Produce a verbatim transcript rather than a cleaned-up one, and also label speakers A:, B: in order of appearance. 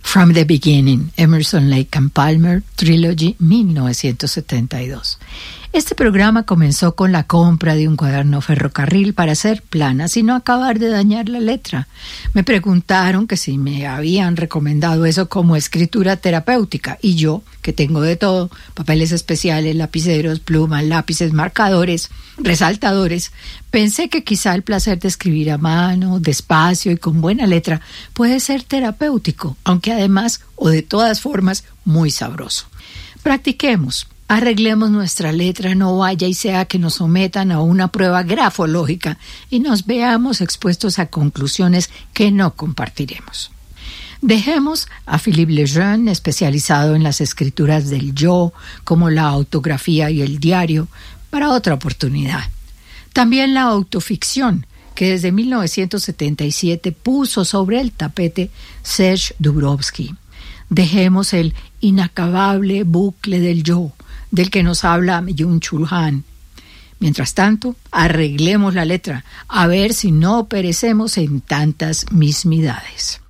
A: From the Beginning, Emerson, Lake and Palmer, Trilogy, mil novecientos setenta y dos. Este programa comenzó con la compra de un cuaderno ferrocarril para hacer planas y no acabar de dañar la letra. Me preguntaron que si me habían recomendado eso como escritura terapéutica y yo, que tengo de todo, papeles especiales, lapiceros, plumas, lápices, marcadores, resaltadores, pensé que quizá el placer de escribir a mano, despacio y con buena letra puede ser terapéutico, aunque además, o de todas formas, muy sabroso. Practiquemos. Arreglemos nuestra letra, no vaya y sea que nos sometan a una prueba grafológica y nos veamos expuestos a conclusiones que no compartiremos. Dejemos a Philippe Lejeune, especializado en las escrituras del yo, como la autografía y el diario, para otra oportunidad. También la autoficción, que desde mil novecientos setenta y siete puso sobre el tapete Serge Dubrovsky. Dejemos el inacabable bucle del yo, del que nos habla Byung-Chul Han. Mientras tanto, arreglemos la letra, a ver si no perecemos en tantas mismidades.